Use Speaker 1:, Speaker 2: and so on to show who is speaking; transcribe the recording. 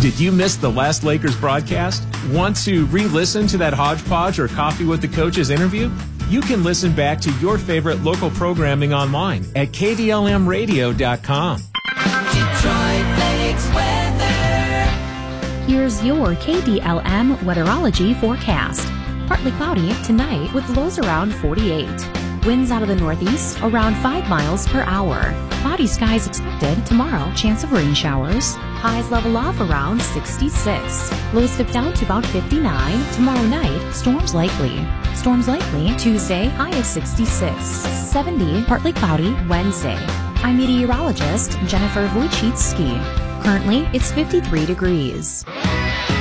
Speaker 1: Did you miss the last Lakers broadcast? Want to re-listen to that hodgepodge or coffee with the coaches interview? You can listen back to your favorite local programming online at KDLMradio.com.
Speaker 2: Detroit Lakes weather.
Speaker 3: Here's your KDLM weatherology forecast. Partly cloudy tonight with lows around 48. Winds out of the northeast around 5 miles per hour. Cloudy skies expected tomorrow. Chance of rain showers. Highs level off around 66. Lows dip down to about 59. Tomorrow night, storms likely. Storms likely Tuesday, high of 66. 70, partly cloudy Wednesday. I'm meteorologist Jennifer Wojcicki. Currently, it's 53 degrees.